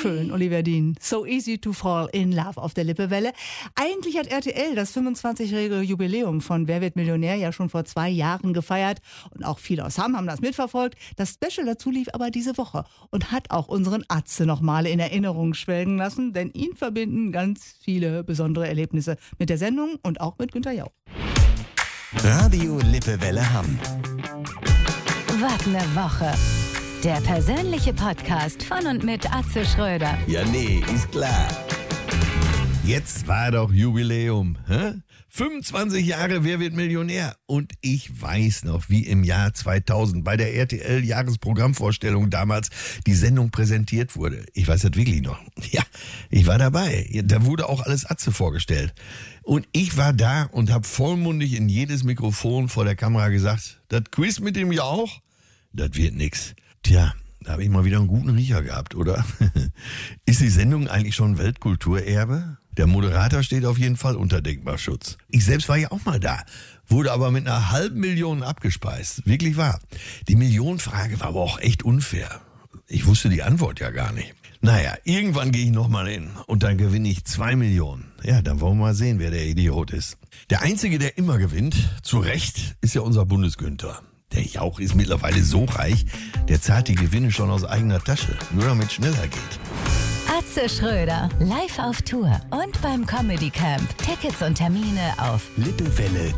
schön, Olivia Dean. So easy to fall in love auf der Lippewelle. Eigentlich hat RTL das 25-jährige Jubiläum von Wer wird Millionär ja schon vor 2 Jahren gefeiert. Und auch viele aus Hamm haben das mitverfolgt. Das Special dazu lief aber diese Woche und hat auch unseren Atze nochmal in Erinnerung schwelgen lassen. Denn ihn verbinden ganz viele besondere Erlebnisse mit der Sendung und auch mit Günther Jauch. Radio Lippewelle Hamm. Was ne Woche. Der persönliche Podcast von und mit Atze Schröder. Ja, nee, ist klar. Jetzt war doch Jubiläum. 25 Jahre Wer wird Millionär? Und ich weiß noch, wie im Jahr 2000 bei der RTL-Jahresprogrammvorstellung damals die Sendung präsentiert wurde. Ich weiß das wirklich noch. Ja, ich war dabei. Da wurde auch alles Atze vorgestellt. Und ich war da und habe vollmundig in jedes Mikrofon vor der Kamera gesagt, das Quiz mit dem Jauch, das wird nix. Tja, da habe ich mal wieder einen guten Riecher gehabt, oder? Ist die Sendung eigentlich schon Weltkulturerbe? Der Moderator steht auf jeden Fall unter Denkmalschutz. Ich selbst war ja auch mal da, wurde aber mit einer 500.000 abgespeist. Wirklich wahr. Die Millionenfrage war aber auch echt unfair. Ich wusste die Antwort ja gar nicht. Naja, irgendwann gehe ich nochmal hin und dann gewinne ich 2 Millionen. Ja, dann wollen wir mal sehen, wer der Idiot ist. Der Einzige, der immer gewinnt, zu Recht, ist ja unser Bundesgünther. Der Jauch ist mittlerweile so reich, der zahlt die Gewinne schon aus eigener Tasche, nur damit es schneller geht. Atze Schröder, live auf Tour und beim Comedy Camp. Tickets und Termine auf Lippewelle